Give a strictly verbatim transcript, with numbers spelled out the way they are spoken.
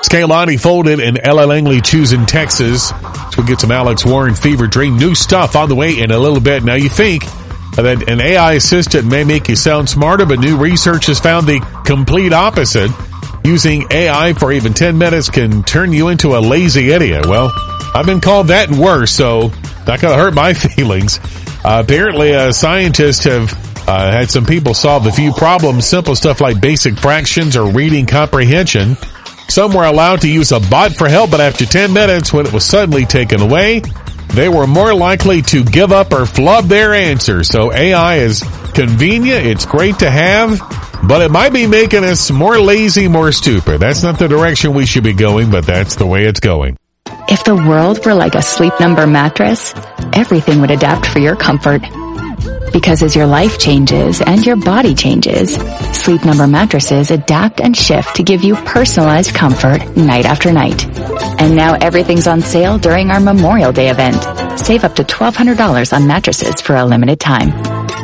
Scalani folded and Ella Langley choosing Texas. So we'll get some Alex Warren fever dream. New stuff on the way in a little bit. Now you think that an A I assistant may make you sound smarter, but new research has found the complete opposite. Using A I for even ten minutes can turn you into a lazy idiot. Well, I've been called that and worse, so not going to hurt my feelings. Uh, apparently, uh, scientists have uh, had some people solve a few problems, simple stuff like basic fractions or reading comprehension. Some were allowed to use a bot for help, but after ten minutes, when it was suddenly taken away, they were more likely to give up or flub their answers. So A I is convenient. It's great to have, but it might be making us more lazy, more stupid. That's not the direction we should be going, but that's the way it's going. If the world were like a Sleep Number mattress, everything would adapt for your comfort. Because as your life changes and your body changes, Sleep Number mattresses adapt and shift to give you personalized comfort night after night. And now everything's on sale during our Memorial Day event. Save up to twelve hundred dollars on mattresses for a limited time.